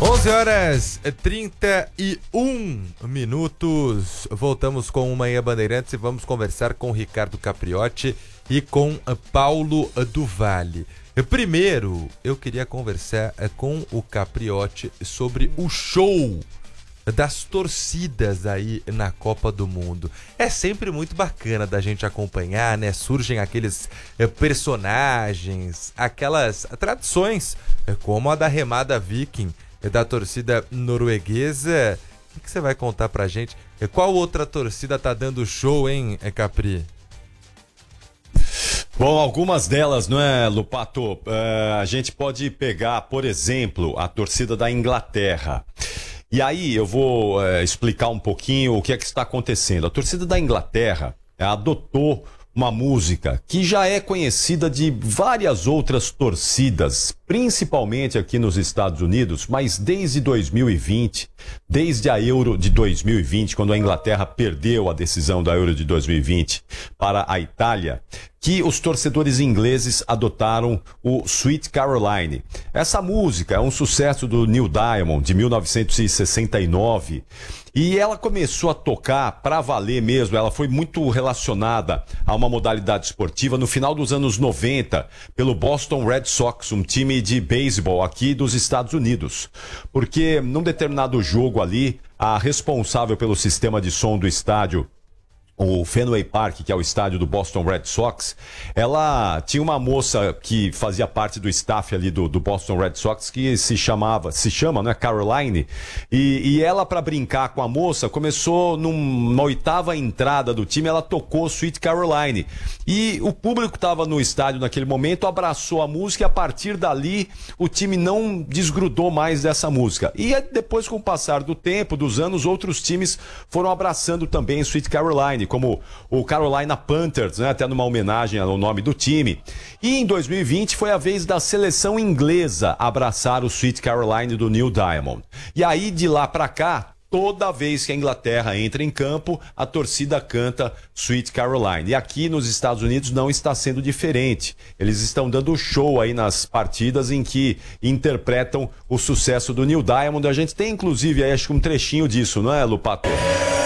11h31. Voltamos com o Manhã Bandeirantes e vamos conversar com Ricardo Capriotti e com Paulo do Vale. Primeiro, eu queria conversar com o Capriotti sobre o show das torcidas aí na Copa do Mundo. É sempre muito bacana da gente acompanhar, né? Surgem aqueles personagens, aquelas tradições, como a da remada viking, da torcida norueguesa. O que você vai contar pra gente? Qual outra torcida tá dando show, hein, Capri? Bom, algumas delas, não é, Lupato? A gente pode pegar, por exemplo, a torcida da Inglaterra. E aí eu vou explicar um pouquinho o que é que está acontecendo. A torcida da Inglaterra adotou uma música que já é conhecida de várias outras torcidas, principalmente aqui nos Estados Unidos, mas desde 2020, desde a Euro de 2020, quando a Inglaterra perdeu a decisão da Euro de 2020 para a Itália, que os torcedores ingleses adotaram o Sweet Caroline. Essa música é um sucesso do Neil Diamond, de 1969, e ela começou a tocar para valer mesmo. Ela foi muito relacionada a uma modalidade esportiva no final dos anos 90, pelo Boston Red Sox, um time de beisebol aqui dos Estados Unidos. Porque num determinado jogo ali, a responsável pelo sistema de som do estádio, o Fenway Park, que é o estádio do Boston Red Sox, ela tinha uma moça que fazia parte do staff ali do Boston Red Sox que se chama, né, Caroline, e ela, para brincar com a moça, começou numa oitava entrada do time, ela tocou Sweet Caroline, e o público estava no estádio naquele momento, abraçou a música, e a partir dali o time não desgrudou mais dessa música. E depois, com o passar do tempo, dos anos, outros times foram abraçando também Sweet Caroline, como o Carolina Panthers, né, até numa homenagem ao nome do time. E em 2020 foi a vez da seleção inglesa abraçar o Sweet Caroline do Neil Diamond. E aí, de lá pra cá, toda vez que a Inglaterra entra em campo, a torcida canta Sweet Caroline. E aqui nos Estados Unidos não está sendo diferente. Eles estão dando show aí nas partidas em que interpretam o sucesso do Neil Diamond. A gente tem inclusive aí, acho que um trechinho disso, não é, Lupato?